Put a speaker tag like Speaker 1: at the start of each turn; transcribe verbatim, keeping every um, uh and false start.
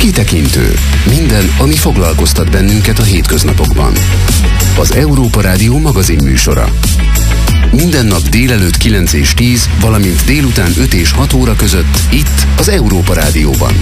Speaker 1: Kitekintő. Minden, ami foglalkoztat bennünket a hétköznapokban. Az Európa Rádió magazin műsora. Minden nap délelőtt kilenc és tíz, valamint délután öt és hat óra között itt az Európa Rádióban.